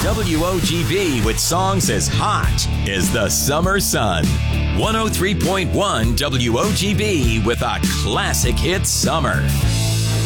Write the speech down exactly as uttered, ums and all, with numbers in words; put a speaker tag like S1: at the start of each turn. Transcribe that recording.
S1: W O G B with songs as hot as the summer sun. one oh three point one W O G B with a classic hit summer.